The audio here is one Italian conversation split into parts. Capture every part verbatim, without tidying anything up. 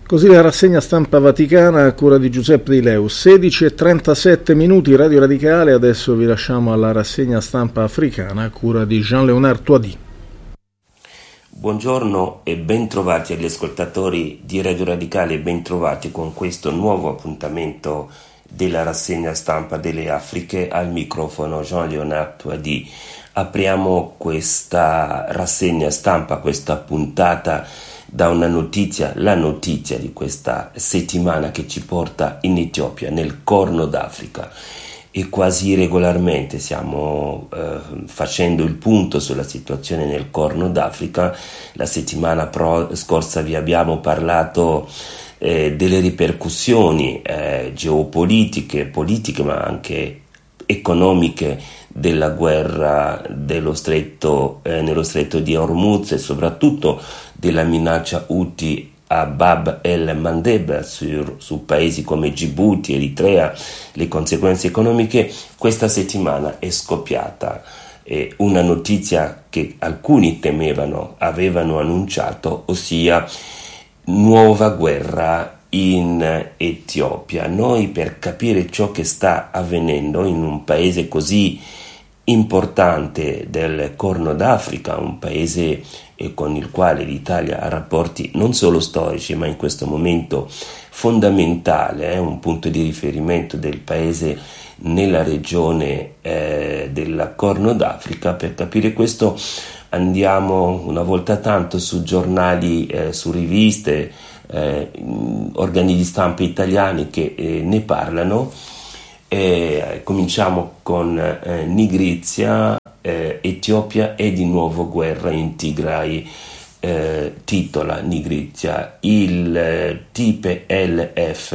Così la rassegna stampa vaticana a cura di Giuseppe Di Leo. sedici e trentasette minuti, Radio Radicale. Adesso vi lasciamo alla rassegna stampa africana a cura di Jean-Léonard Toadi. Buongiorno e ben trovati agli ascoltatori di Radio Radicale, ben trovati con questo nuovo appuntamento della rassegna stampa delle Afriche. Al microfono Jean-Léonard Toadi. Apriamo questa rassegna stampa, questa puntata, da una notizia, la notizia di questa settimana che ci porta in Etiopia, nel Corno d'Africa, e quasi regolarmente stiamo eh, facendo il punto sulla situazione nel Corno d'Africa. La settimana pro- scorsa vi abbiamo parlato eh, delle ripercussioni eh, geopolitiche, politiche ma anche economiche della guerra dello stretto, eh, nello stretto di Hormuz, e soprattutto della minaccia Houthi a Bab el-Mandeb su, su paesi come Djibouti, Eritrea, le conseguenze economiche. Questa settimana è scoppiata eh, una notizia che alcuni temevano, avevano annunciato, ossia nuova guerra in Etiopia. Noi, per capire ciò che sta avvenendo in un paese così importante del Corno d'Africa, un paese con il quale l'Italia ha rapporti non solo storici ma in questo momento fondamentale, eh, un punto di riferimento del paese nella regione eh, del Corno d'Africa. Per capire questo andiamo una volta tanto su giornali, eh, su riviste, eh, organi di stampa italiani che eh, ne parlano. Eh, cominciamo con eh, Nigrizia, eh, Etiopia è di nuovo guerra in Tigray. Eh, titola Nigrizia, il eh, T P L F,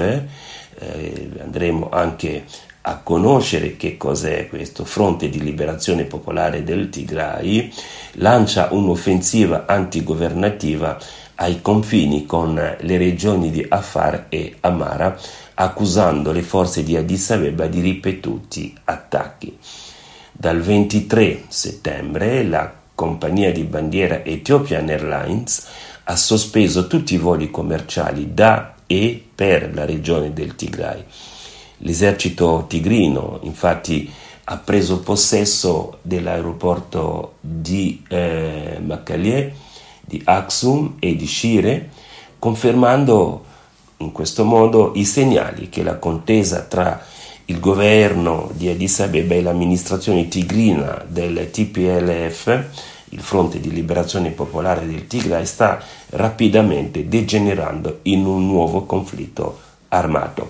eh, andremo anche a conoscere che cos'è questo Fronte di Liberazione Popolare del Tigray, lancia un'offensiva antigovernativa ai confini con le regioni di Afar e Amara, accusando le forze di Addis Abeba di ripetuti attacchi. Dal ventitré settembre la compagnia di bandiera Ethiopian Airlines ha sospeso tutti i voli commerciali da e per la regione del Tigray. L'esercito tigrino infatti ha preso possesso dell'aeroporto di eh, Makalie, di Aksum e di Shire, confermando in questo modo i segnali che la contesa tra il governo di Addis Abeba e l'amministrazione tigrina del T P L F, il Fronte di Liberazione Popolare del Tigray, sta rapidamente degenerando in un nuovo conflitto armato.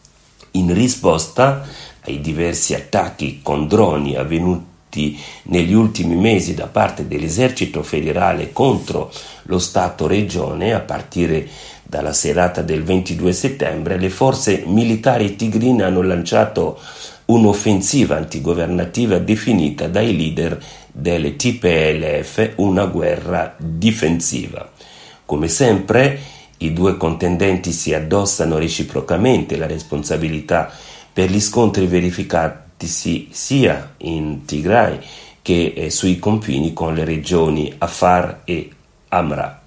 In risposta ai diversi attacchi con droni avvenuti negli ultimi mesi da parte dell'esercito federale contro lo Stato-regione, a partire dalla serata del ventidue settembre, le forze militari tigrine hanno lanciato un'offensiva antigovernativa definita dai leader del T P L F una guerra difensiva. Come sempre, i due contendenti si addossano reciprocamente la responsabilità per gli scontri verificatisi sia in Tigray che eh, sui confini con le regioni Afar e Amra.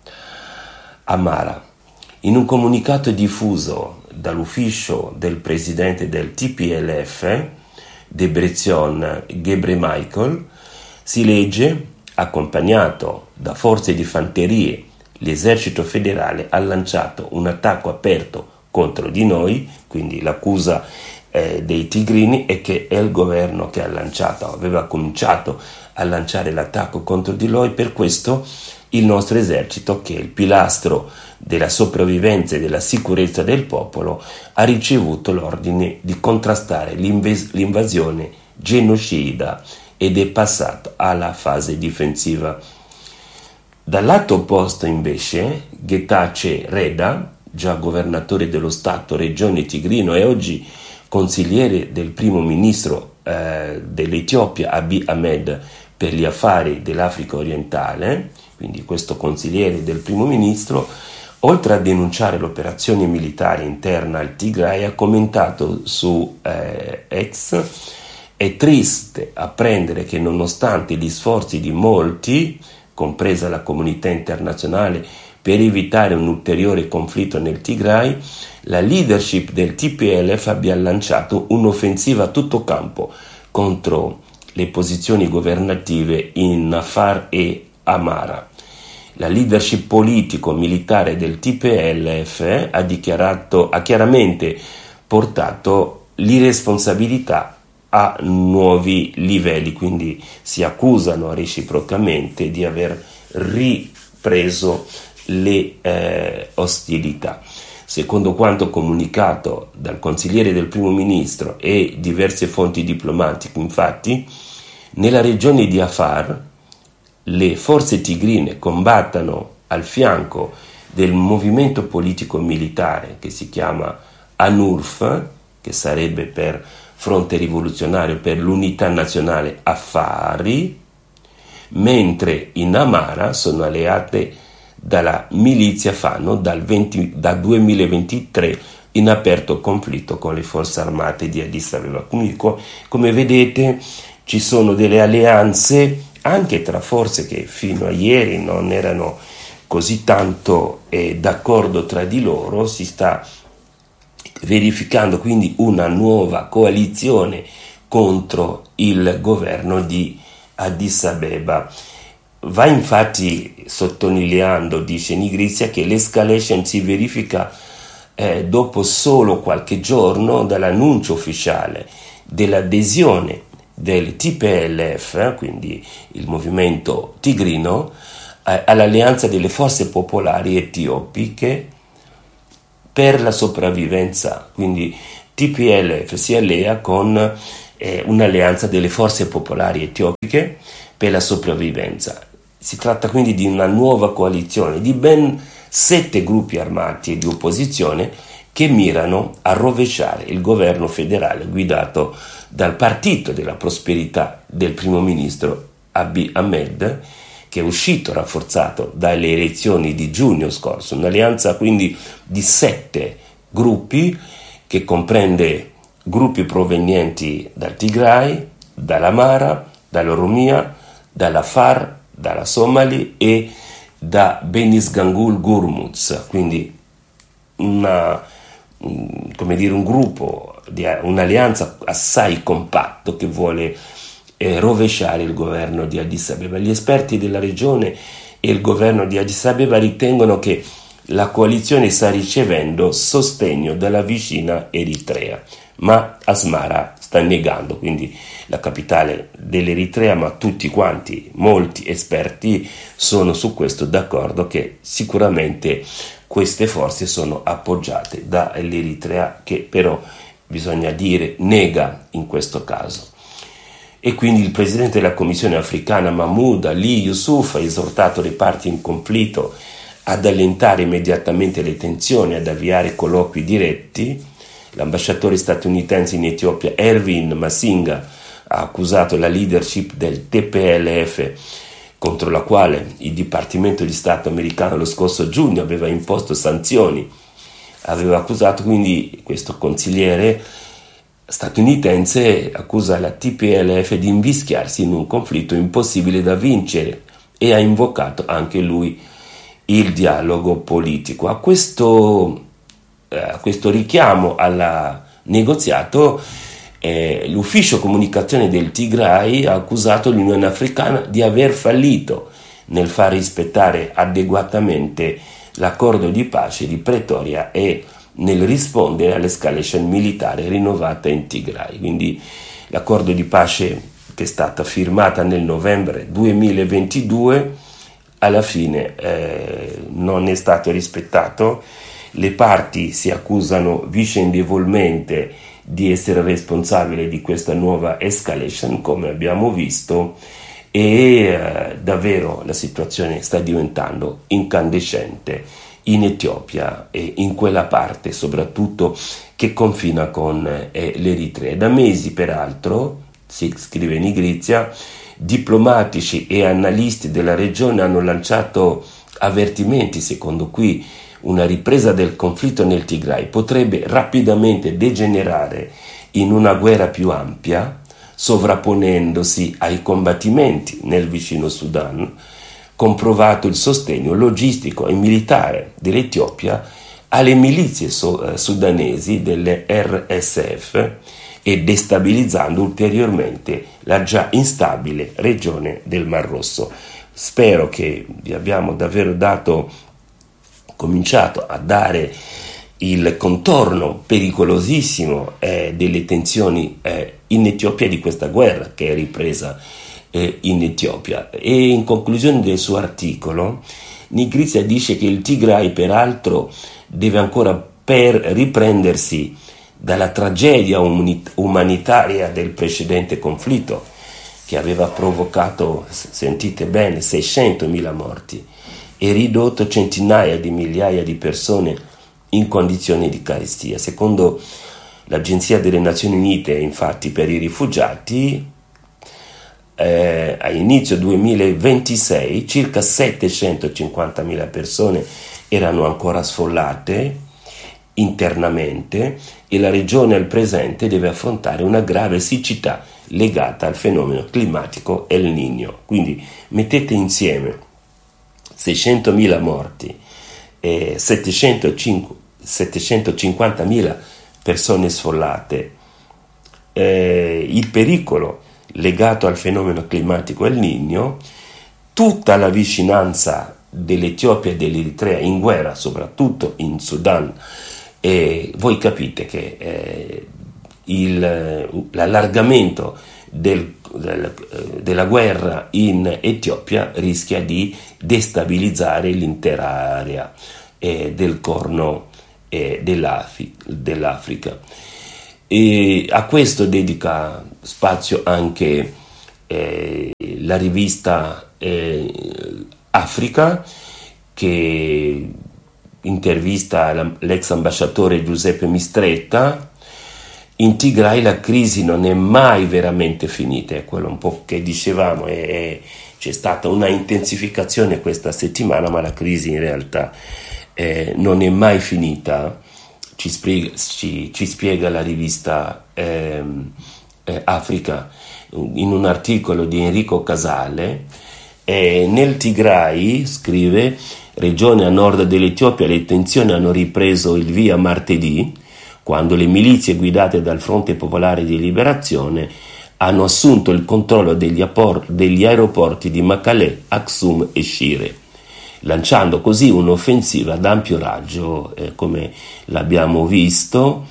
Amara. In un comunicato diffuso dall'ufficio del presidente del T P L F, Debretsion Gebremichael, si legge: accompagnato da forze di fanterie, l'esercito federale ha lanciato un attacco aperto contro di noi, quindi l'accusa eh, dei tigrini è che è il governo che ha lanciato, aveva cominciato a lanciare l'attacco contro di noi. Per questo il nostro esercito, che è il pilastro della sopravvivenza e della sicurezza del popolo, ha ricevuto l'ordine di contrastare l'invas- l'invasione genocida ed è passato alla fase difensiva. Dal lato opposto, invece, Getachew Reda, già governatore dello Stato regione tigrino e oggi consigliere del primo ministro eh, dell'Etiopia Abiy Ahmed per gli affari dell'Africa orientale, quindi questo consigliere del primo ministro, oltre a denunciare l'operazione militare interna al Tigray, ha commentato su eh, X: è triste apprendere che nonostante gli sforzi di molti, compresa la comunità internazionale, per evitare un ulteriore conflitto nel Tigray, la leadership del T P L F abbia lanciato un'offensiva a tutto campo contro le posizioni governative in Afar e Amara. La leadership politico-militare del T P L F ha dichiarato, ha chiaramente portato l'irresponsabilità a nuovi livelli, quindi si accusano reciprocamente di aver ripreso le eh, ostilità. Secondo quanto comunicato dal consigliere del primo ministro e diverse fonti diplomatiche, infatti, nella regione di Afar le forze tigrine combattono al fianco del movimento politico-militare che si chiama ANURF, che sarebbe per Fronte Rivoluzionario per l'Unità Nazionale Afari, mentre in Amara sono alleate dalla milizia Fano dal, venti, dal duemilaventitré in aperto conflitto con le forze armate di Addis Abeba. Quindi, come vedete, ci sono delle alleanze anche tra forze che fino a ieri non erano così tanto eh, d'accordo tra di loro. Si sta verificando quindi una nuova coalizione contro il governo di Addis Abeba. Va infatti sottolineando, dice Nigrizia, che l'escalation si verifica eh, dopo solo qualche giorno dall'annuncio ufficiale dell'adesione del T P L F, quindi il movimento tigrino, eh, all'alleanza delle forze popolari etiopiche per la sopravvivenza. Quindi T P L F si allea con eh, un'alleanza delle forze popolari etiopiche per la sopravvivenza. Si tratta quindi di una nuova coalizione di ben sette gruppi armati e di opposizione che mirano a rovesciare il governo federale guidato dal Partito della Prosperità del primo ministro Abiy Ahmed, che è uscito rafforzato dalle elezioni di giugno scorso. Un'alleanza quindi di sette gruppi che comprende gruppi provenienti dal Tigray, dall'Amara, dall'Oromia, dall'Afar, dalla Somali e da Benishangul Gurmuz, quindi una, come dire, un gruppo, di, un'alleanza assai compatto che vuole eh, rovesciare il governo di Addis Abeba. Gli esperti della regione e il governo di Addis Abeba ritengono che la coalizione sta ricevendo sostegno dalla vicina Eritrea, ma Asmara sta negando, quindi la capitale dell'Eritrea, ma tutti quanti, molti esperti sono su questo d'accordo che sicuramente queste forze sono appoggiate dall'Eritrea, che però bisogna dire nega in questo caso. E quindi il presidente della Commissione africana Mahmoud Ali Yusuf ha esortato le parti in conflitto ad allentare immediatamente le tensioni, ad avviare colloqui diretti. L'ambasciatore statunitense in Etiopia Erwin Masinga ha accusato la leadership del T P L F, contro la quale il Dipartimento di Stato americano lo scorso giugno aveva imposto sanzioni. Aveva accusato quindi questo consigliere statunitense, accusa la T P L F di invischiarsi in un conflitto impossibile da vincere e ha invocato anche lui il dialogo politico. A questo A questo richiamo al negoziato, eh, l'ufficio comunicazione del Tigray ha accusato l'Unione Africana di aver fallito nel far rispettare adeguatamente l'accordo di pace di Pretoria e nel rispondere all'escalation militare rinnovata in Tigray. Quindi l'accordo di pace, che è stata firmata nel novembre duemilaventidue, alla fine eh, non è stato rispettato. Le parti si accusano vicendevolmente di essere responsabili di questa nuova escalation, come abbiamo visto, e eh, davvero la situazione sta diventando incandescente in Etiopia e in quella parte soprattutto che confina con eh, l'Eritrea. Da mesi, peraltro, si scrive Nigrizia, diplomatici e analisti della regione hanno lanciato avvertimenti secondo cui una ripresa del conflitto nel Tigray potrebbe rapidamente degenerare in una guerra più ampia, sovrapponendosi ai combattimenti nel vicino Sudan, comprovato il sostegno logistico e militare dell'Etiopia alle milizie so- sudanesi delle R S F e destabilizzando ulteriormente la già instabile regione del Mar Rosso. Spero che vi abbiamo davvero dato, cominciato a dare il contorno pericolosissimo eh, delle tensioni eh, in Etiopia, di questa guerra che è ripresa eh, in Etiopia. E in conclusione del suo articolo, Nigrizia dice che il Tigray peraltro deve ancora per riprendersi dalla tragedia umanitaria del precedente conflitto, che aveva provocato, sentite bene, seicentomila morti e ridotto centinaia di migliaia di persone in condizioni di carestia. Secondo l'Agenzia delle Nazioni Unite, infatti, per i rifugiati, eh, a inizio duemilaventisei circa settecentocinquantamila persone erano ancora sfollate internamente e la regione al presente deve affrontare una grave siccità legata al fenomeno climatico El Niño. Quindi mettete insieme seicentomila morti e settecentocinquantamila persone sfollate, eh, il pericolo legato al fenomeno climatico El Niño, tutta la vicinanza dell'Etiopia e dell'Eritrea in guerra, soprattutto in Sudan, e voi capite che eh, il, l'allargamento del, del, della guerra in Etiopia rischia di destabilizzare l'intera area eh, del Corno eh, dell'Afri- dell'Africa. E a questo dedica spazio anche eh, la rivista eh, Africa, che intervista l'ex ambasciatore Giuseppe Mistretta. In Tigray la crisi non è mai veramente finita, è quello un po' che dicevamo, è, è, c'è stata una intensificazione questa settimana, ma la crisi in realtà eh, non è mai finita, ci spiega, ci, ci spiega la rivista eh, eh, Africa in un articolo di Enrico Casale. Eh, nel Tigray, scrive, regione a nord dell'Etiopia, le tensioni hanno ripreso il via martedì, quando le milizie guidate dal Fronte Popolare di Liberazione hanno assunto il controllo degli, appor- degli aeroporti di Mekelle, Aksum e Shire, lanciando così un'offensiva ad ampio raggio, eh, come l'abbiamo visto,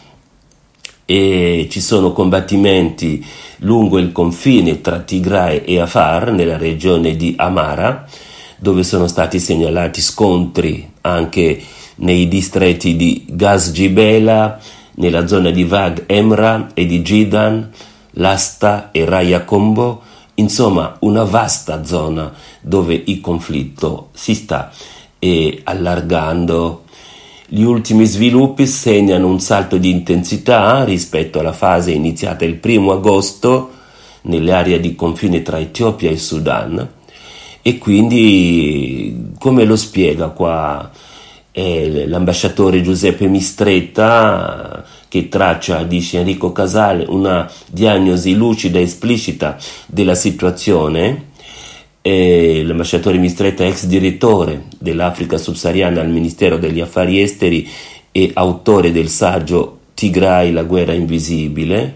e ci sono combattimenti lungo il confine tra Tigray e Afar, nella regione di Amara, dove sono stati segnalati scontri anche nei distretti di Gazjibela, nella zona di Vag Emra e di Gidan, Lasta e Raya Combo, insomma una vasta zona dove il conflitto si sta eh, allargando. Gli ultimi sviluppi segnano un salto di intensità rispetto alla fase iniziata il primo agosto nelle aree di confine tra Etiopia e Sudan, e quindi, come lo spiega qua eh, l'ambasciatore Giuseppe Mistretta, che traccia, dice Enrico Casale, una diagnosi lucida e esplicita della situazione. Eh, l'ambasciatore Mistretta, ex direttore dell'Africa subsahariana al Ministero degli Affari Esteri e autore del saggio Tigray, la guerra invisibile,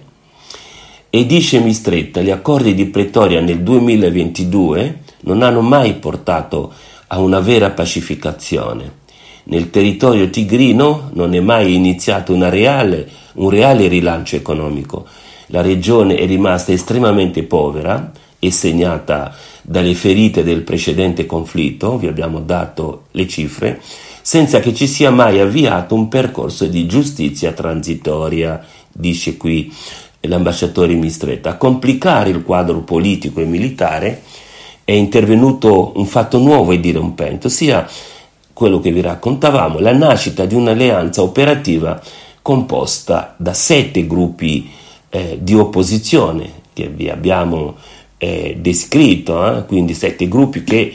e dice Mistretta: gli accordi di Pretoria nel duemilaventidue non hanno mai portato a una vera pacificazione. Nel territorio tigrino non è mai iniziato una reale, un reale rilancio economico. La regione è rimasta estremamente povera e segnata dalle ferite del precedente conflitto, vi abbiamo dato le cifre, senza che ci sia mai avviato un percorso di giustizia transitoria, dice qui l'ambasciatore Mistretta. A complicare il quadro politico e militare è intervenuto un fatto nuovo e dirompente, ossia quello che vi raccontavamo, la nascita di un'alleanza operativa composta da sette gruppi eh, di opposizione che vi abbiamo eh, descritto, eh? quindi sette gruppi che,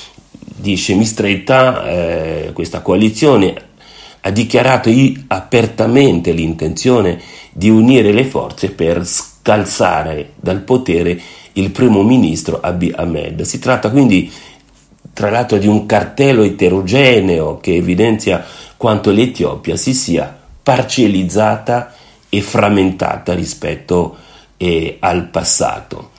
dice Mistretta, eh, questa coalizione ha dichiarato apertamente l'intenzione di unire le forze per scalzare dal potere il primo ministro Abiy Ahmed. Si tratta quindi tra l'altro di un cartello eterogeneo che evidenzia quanto l'Etiopia si sia parcellizzata e frammentata rispetto eh, al passato.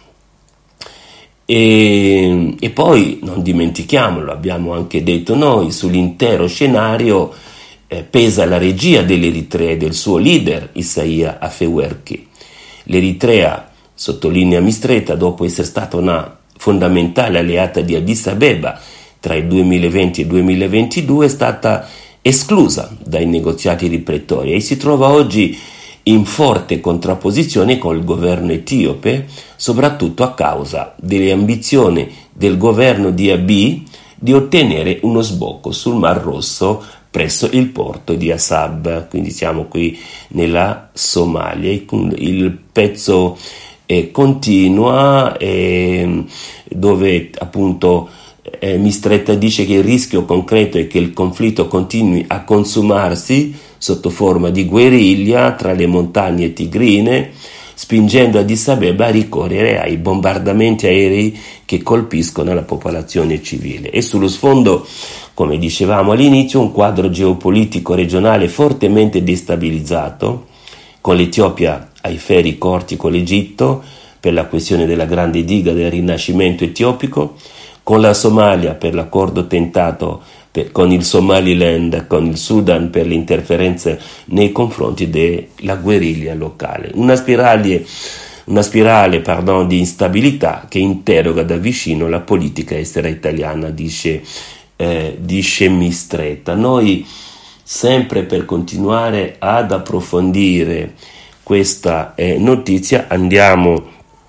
E, e poi non dimentichiamolo, abbiamo anche detto noi, sull'intero scenario eh, pesa la regia dell'Eritrea e del suo leader Isaia Afewerki. L'Eritrea, sottolinea Mistretta, dopo essere stata una fondamentale alleata di Addis Abeba tra il duemilaventi e il duemilaventidue, è stata esclusa dai negoziati di Pretoria e si trova oggi in forte contrapposizione con il governo etiope, soprattutto a causa delle ambizioni del governo di Abiy di ottenere uno sbocco sul Mar Rosso presso il porto di Assab. Quindi siamo qui nella Somalia. Il pezzo eh, continua eh, dove appunto eh, Mistretta dice che il rischio concreto è che il conflitto continui a consumarsi sotto forma di guerriglia tra le montagne tigrine, spingendo Addis Abeba a ricorrere ai bombardamenti aerei che colpiscono la popolazione civile. E sullo sfondo, come dicevamo all'inizio, un quadro geopolitico regionale fortemente destabilizzato, con l'Etiopia ai ferri corti con l'Egitto per la questione della grande diga del rinascimento etiopico, con la Somalia per l'accordo tentato per, con il Somaliland, con il Sudan per le interferenze nei confronti della guerriglia locale. Una spirale, una spirale pardon, di instabilità che interroga da vicino la politica estera italiana, dice, eh, dice Mistretta. Noi, sempre per continuare ad approfondire questa eh, notizia, andiamo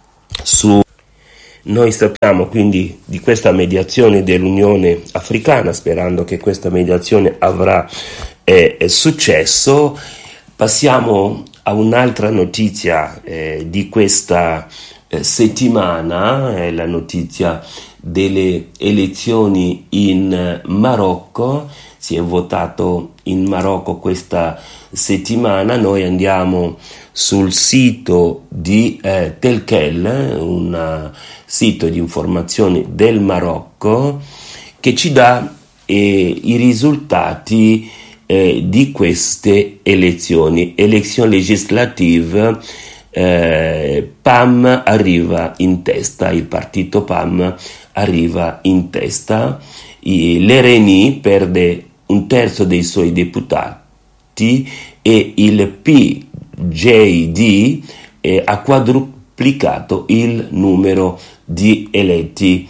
su. Noi sappiamo quindi di questa mediazione dell'Unione Africana, sperando che questa mediazione avrà eh, successo. Passiamo a un'altra notizia eh, di questa eh, settimana, è la notizia delle elezioni in Marocco. Si è votato in Marocco questa settimana. Noi andiamo sul sito di eh, Telkel, un sito di informazioni del Marocco, che ci dà eh, i risultati eh, di queste elezioni. Elezioni legislative, eh, P A M arriva in testa, il partito P A M arriva in testa, l'R N I perde un terzo dei suoi deputati e il P J D eh, ha quadruplicato il numero di eletti.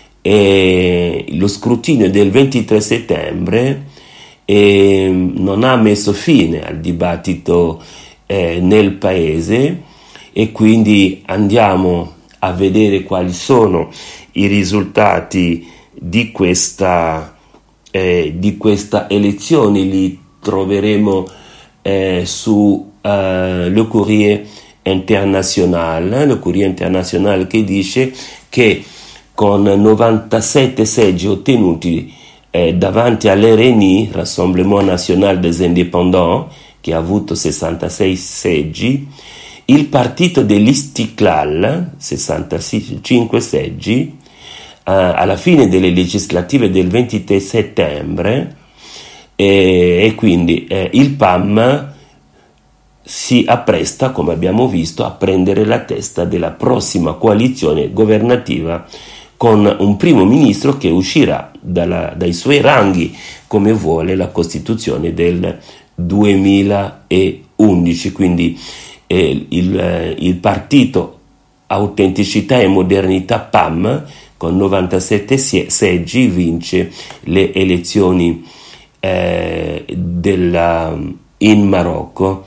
E lo scrutinio del ventitré settembre eh, non ha messo fine al dibattito eh, nel paese, e quindi andiamo a vedere quali sono i risultati di questa, eh, di questa elezione. Li troveremo eh, su Uh, le Courrier International, le Courrier International che dice che con novantasette seggi ottenuti eh, davanti all'R N I, Rassemblement National des Indépendants, che ha avuto sessantasei seggi, il partito dell'Istiklal, sessantacinque seggi, uh, alla fine delle legislative del ventitré settembre, eh, e quindi eh, il P A M si appresta, come abbiamo visto, a prendere la testa della prossima coalizione governativa, con un primo ministro che uscirà dalla, dai suoi ranghi, come vuole la Costituzione del duemilaundici. Quindi eh, il, il partito Autenticità e Modernità P A M, con novantasette seggi, vince le elezioni eh, della, in Marocco.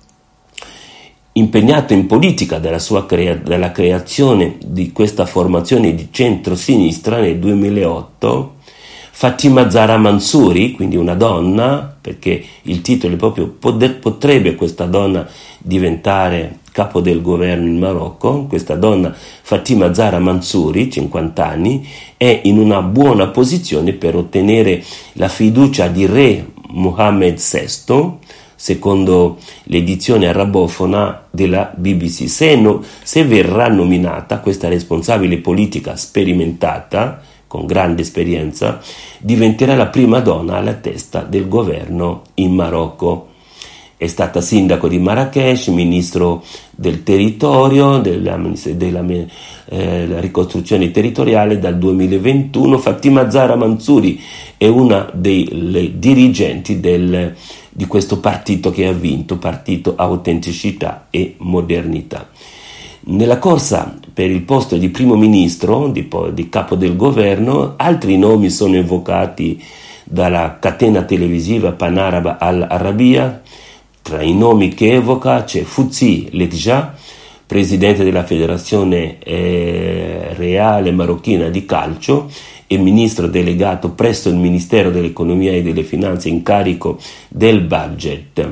Impegnato in politica dalla sua crea- dalla creazione di questa formazione di centro-sinistra nel duemilaotto, Fatima Zahra Mansouri, quindi una donna, perché il titolo è proprio poter, potrebbe questa donna diventare capo del governo in Marocco, questa donna Fatima Zahra Mansouri, cinquanta anni, è in una buona posizione per ottenere la fiducia di re Mohammed sesto, secondo l'edizione arabofona della B B C. Se, no, se verrà nominata, questa responsabile politica sperimentata, con grande esperienza, diventerà la prima donna alla testa del governo in Marocco. È stata sindaco di Marrakech, ministro del territorio, della, della eh, ricostruzione territoriale dal duemilaventuno. Fatima Zahra Mansouri è una delle dirigenti del, di questo partito che ha vinto, partito Autenticità e Modernità. Nella corsa per il posto di primo ministro, di, di capo del governo, altri nomi sono evocati dalla catena televisiva panaraba Al Arabiya. Tra i nomi che evoca c'è Fouzi Lekja, presidente della Federazione eh, Reale Marocchina di Calcio e ministro delegato presso il Ministero dell'Economia e delle Finanze in carico del budget.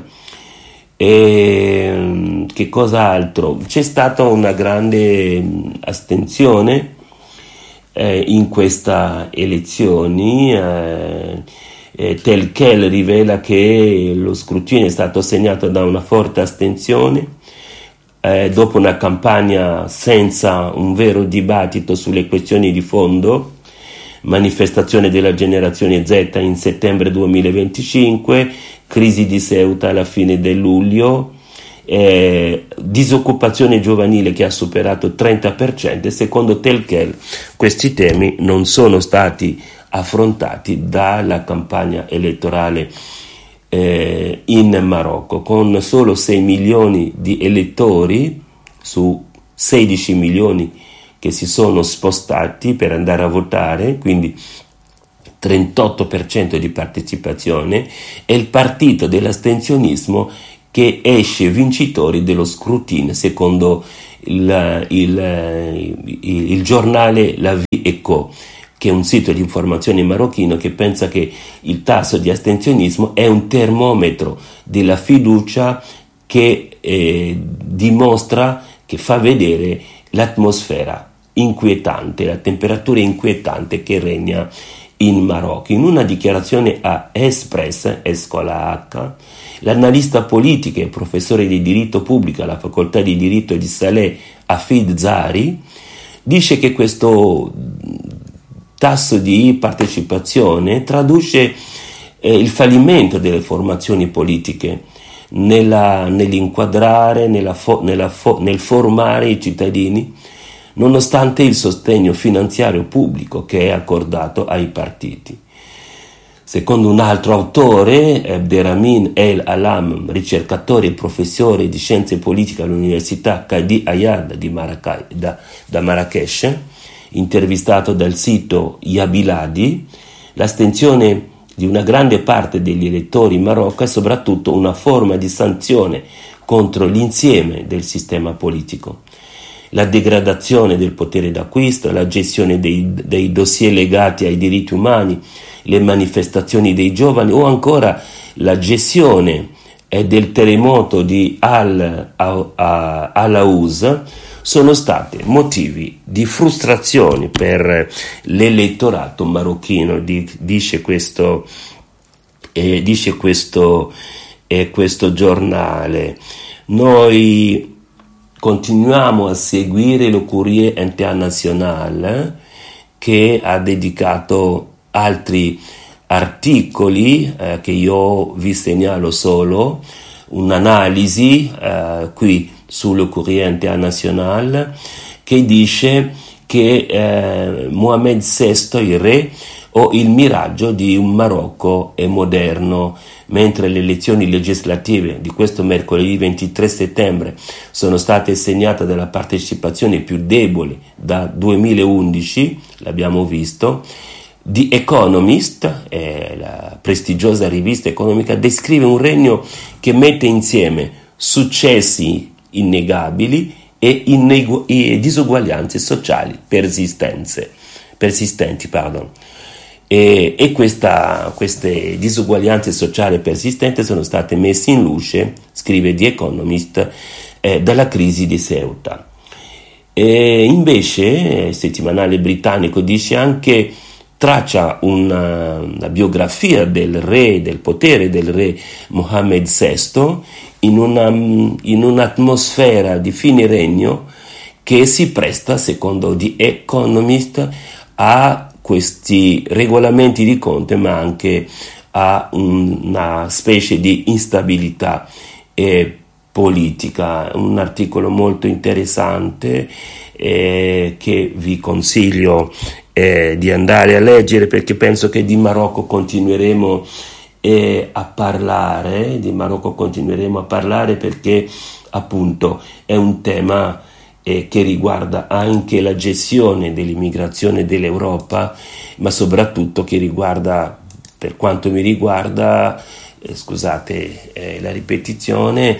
E che cos'altro? C'è stata una grande astensione eh, in queste elezioni. Eh, eh, Telkel rivela che lo scrutinio è stato segnato da una forte astensione eh, dopo una campagna senza un vero dibattito sulle questioni di fondo. Manifestazione della generazione Z in settembre duemilaventicinque, crisi di Ceuta alla fine del luglio, eh, disoccupazione giovanile che ha superato il trenta per cento e secondo Telkel questi temi non sono stati affrontati dalla campagna elettorale eh, in Marocco, con solo sei milioni di elettori su sedici milioni che si sono spostati per andare a votare, quindi trentotto per cento di partecipazione, è il partito dell'astensionismo che esce vincitori dello scrutinio, secondo il, il, il, il giornale La Vie Eco, che è un sito di informazione marocchino che pensa che il tasso di astensionismo è un termometro della fiducia che eh, dimostra, che fa vedere l'atmosfera inquietante, la temperatura inquietante che regna in Marocco. In una dichiarazione a Espress, Escola H, l'analista politico e professore di diritto pubblico alla facoltà di diritto di Saleh, Hafid Zari, dice che questo tasso di partecipazione traduce eh, il fallimento delle formazioni politiche nella, nell'inquadrare, nella fo, nella fo, nel formare i cittadini, nonostante il sostegno finanziario pubblico che è accordato ai partiti. Secondo un altro autore, Abderrahmane El Alam, ricercatore e professore di scienze politiche all'Università Qadi Ayad di Marrakech, da, da Marrakech, intervistato dal sito Yabiladi, l'astensione di una grande parte degli elettori in Marocco è soprattutto una forma di sanzione contro l'insieme del sistema politico. La degradazione del potere d'acquisto, la gestione dei, dei dossier legati ai diritti umani, le manifestazioni dei giovani o ancora la gestione eh, del terremoto di Al-Aouz sono state motivi di frustrazione per l'elettorato marocchino, dice questo, eh, dice questo, eh, questo giornale. Noi continuiamo a seguire lo Courrier International, che ha dedicato altri articoli eh, che io vi segnalo solo, un'analisi eh, qui sul Courrier International che dice che eh, Mohammed sesto, il re, o il miraggio di un Marocco è moderno. Mentre le elezioni legislative di questo mercoledì ventitré settembre sono state segnate dalla partecipazione più debole da duemilaundici, l'abbiamo visto, The Economist, eh, la prestigiosa rivista economica, descrive un regno che mette insieme successi innegabili e, innegu- e disuguaglianze sociali persistenze, persistenti. Pardon. E, e questa, queste disuguaglianze sociali persistenti sono state messe in luce, scrive The Economist, eh, dalla crisi di Ceuta. E invece il settimanale britannico dice anche, traccia una, una biografia del re, del potere del re Mohammed sesto in, una, in un'atmosfera di fine regno che si presta, secondo The Economist, a questi regolamenti di conto, ma anche a una specie di instabilità eh, politica. Un articolo molto interessante eh, che vi consiglio eh, di andare a leggere, perché penso che di Marocco continueremo eh, a parlare, di Marocco continueremo a parlare perché appunto è un tema eh, che riguarda anche la gestione dell'immigrazione dell'Europa, ma soprattutto che riguarda, per quanto mi riguarda, eh, scusate eh, la ripetizione,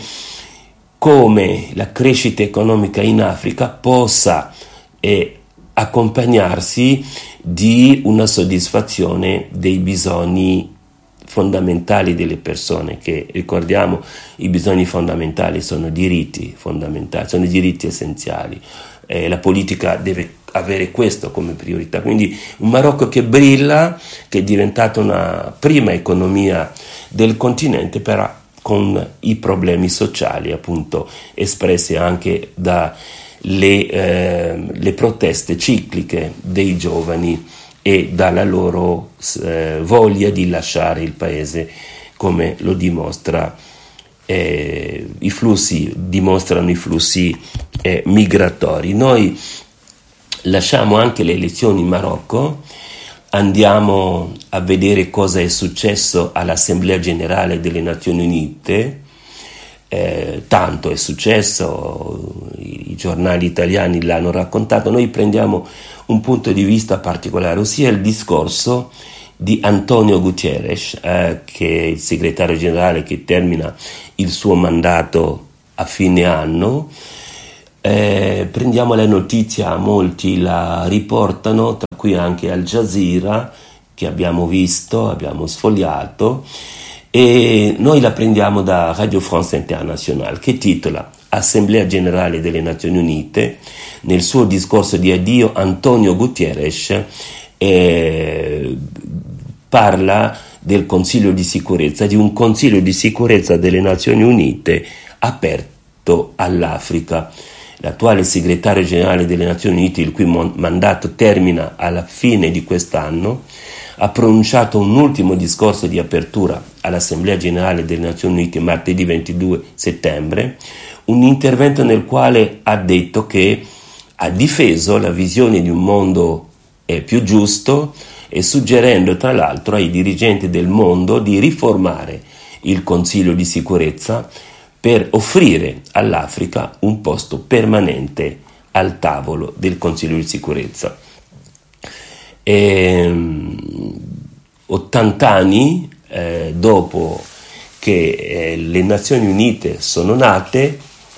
come la crescita economica in Africa possa eh, accompagnarsi di una soddisfazione dei bisogni fondamentali delle persone, che ricordiamo i bisogni fondamentali sono diritti fondamentali, sono diritti essenziali. Eh, la politica deve avere questo come priorità, quindi un Marocco che brilla, che è diventata una prima economia del continente, però con i problemi sociali appunto espressi anche da le, eh, le proteste cicliche dei giovani e dalla loro eh, voglia di lasciare il paese, come lo dimostra eh, i flussi, dimostrano i flussi eh, migratori. Noi lasciamo anche le elezioni in Marocco, andiamo a vedere cosa è successo all'Assemblea Generale delle Nazioni Unite. Eh, tanto è successo, i, i giornali italiani l'hanno raccontato. Noi prendiamo un punto di vista particolare, ossia il discorso di Antonio Guterres, eh, che è il segretario generale che termina il suo mandato a fine anno. Eh, prendiamo la notizia, molti la riportano, tra cui anche Al Jazeera, che abbiamo visto, abbiamo sfogliato, e noi la prendiamo da Radio France Internationale, che titola Assemblea Generale delle Nazioni Unite. Nel suo discorso di addio Antonio Guterres eh, parla del Consiglio di Sicurezza, di un Consiglio di Sicurezza delle Nazioni Unite aperto all'Africa. L'attuale segretario generale delle Nazioni Unite, il cui mandato termina alla fine di quest'anno, ha pronunciato un ultimo discorso di apertura all'Assemblea Generale delle Nazioni Unite martedì ventidue settembre, un intervento nel quale ha detto che ha difeso la visione di un mondo eh, più giusto, e suggerendo tra l'altro ai dirigenti del mondo di riformare il Consiglio di Sicurezza per offrire all'Africa un posto permanente al tavolo del Consiglio di Sicurezza. E, ottanta anni eh, dopo che eh, le Nazioni Unite sono nate,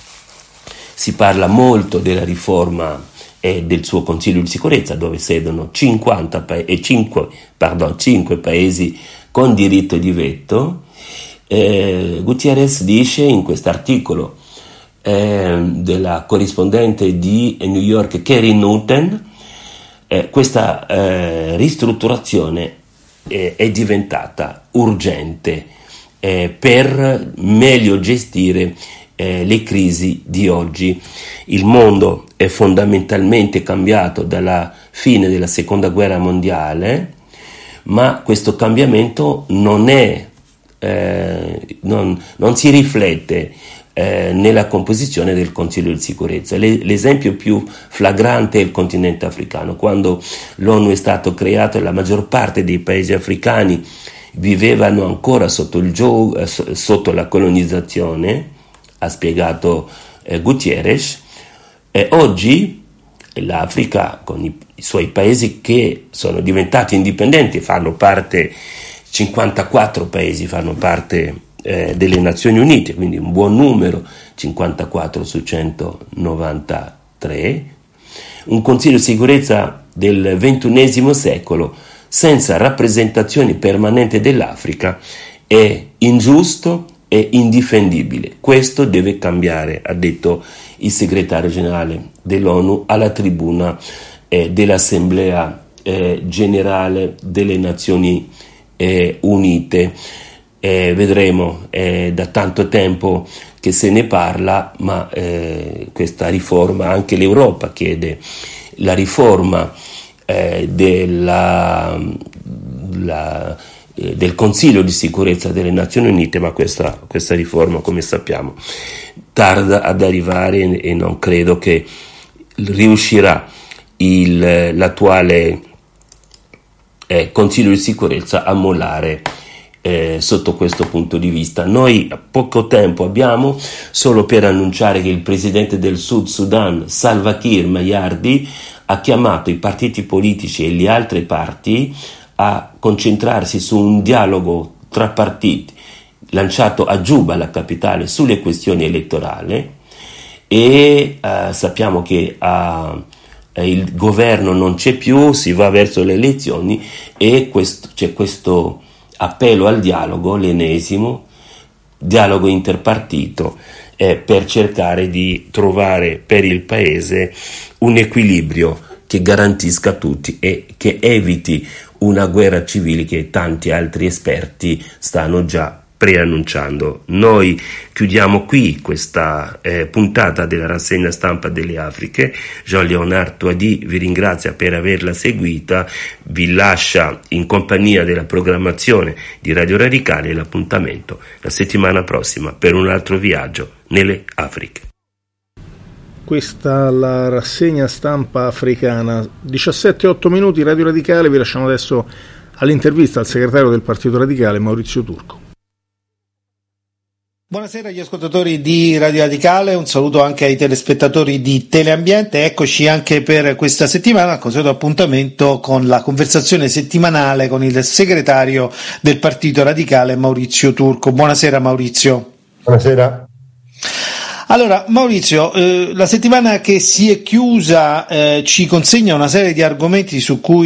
si parla molto della riforma eh, del suo Consiglio di Sicurezza, dove siedono cinquanta pa- e cinque, pardon, cinque paesi con diritto di veto. Eh, Gutierrez dice in quest'articolo eh, della corrispondente di New York Kerry Newton, eh, questa eh, ristrutturazione eh, è diventata urgente eh, per meglio gestire eh, le crisi di oggi. Il mondo è fondamentalmente cambiato dalla fine della seconda guerra mondiale, ma questo cambiamento non è Eh, non, non si riflette eh, nella composizione del Consiglio di Sicurezza. Le, l'esempio più flagrante è il continente africano. Quando l'ONU è stato creato, la maggior parte dei paesi africani vivevano ancora sotto, il gioco, eh, sotto la colonizzazione, ha spiegato eh, Gutierrez. E oggi l'Africa, con i, i suoi paesi che sono diventati indipendenti, fanno parte cinquantaquattro paesi fanno parte eh, delle Nazioni Unite, quindi un buon numero, cinquantaquattro su centonovantatré, un Consiglio di Sicurezza del ventunesimo secolo senza rappresentazione permanente dell'Africa è ingiusto e indifendibile. Questo deve cambiare, ha detto il segretario generale dell'ONU alla tribuna eh, dell'Assemblea eh, Generale delle Nazioni Unite. Eh, unite. Eh, vedremo, è da tanto tempo che se ne parla, ma eh, questa riforma, anche l'Europa chiede la riforma eh, della, la, eh, del Consiglio di sicurezza delle Nazioni Unite, ma questa, questa riforma, come sappiamo, tarda ad arrivare e non credo che riuscirà il, l'attuale eh, Consiglio di sicurezza a mollare eh, sotto questo punto di vista. Noi poco tempo abbiamo solo per annunciare che il presidente del Sud Sudan, Salva Kiir Mayardit, ha chiamato i partiti politici e le altre parti a concentrarsi su un dialogo tra partiti lanciato a Giuba, la capitale, sulle questioni elettorali, e eh, sappiamo che uh, il governo non c'è più, si va verso le elezioni e questo, c'è questo appello al dialogo, l'ennesimo dialogo interpartito, eh, per cercare di trovare per il paese un equilibrio che garantisca a tutti e che eviti una guerra civile che tanti altri esperti stanno già preannunciando. Noi chiudiamo qui questa eh, puntata della rassegna stampa delle Afriche. Jean-Léonard Toady vi ringrazia per averla seguita, vi lascia in compagnia della programmazione di Radio Radicale e l'appuntamento la settimana prossima per un altro viaggio nelle Afriche. Questa la rassegna stampa africana, diciassette e otto minuti, Radio Radicale. Vi lasciamo adesso all'intervista al segretario del Partito Radicale, Maurizio Turco. Buonasera agli ascoltatori di Radio Radicale, un saluto anche ai telespettatori di Teleambiente. Eccoci anche per questa settimana al consueto appuntamento con la conversazione settimanale con il segretario del Partito Radicale, Maurizio Turco. Buonasera Maurizio. Buonasera. Allora Maurizio, eh, la settimana che si è chiusa eh, ci consegna una serie di argomenti su cui